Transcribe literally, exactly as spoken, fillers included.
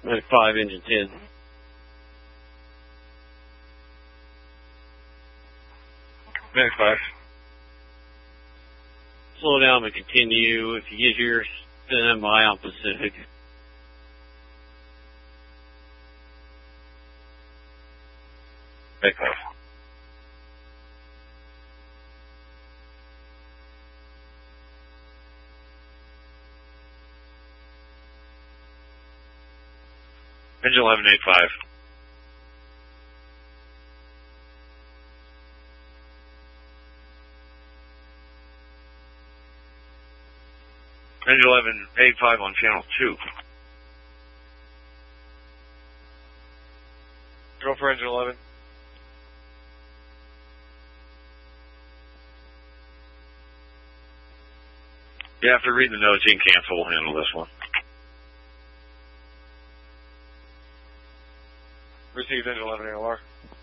Medic five, engine ten. Medic five. Slow down and continue. If you get here, stand by on Pacific. Medic five. Engine eleven eight five. Engine eleven eight five on channel two. Go for engine eleven. You have to read the notes. You can cancel. We'll handle this one. Received engine eleven A O R.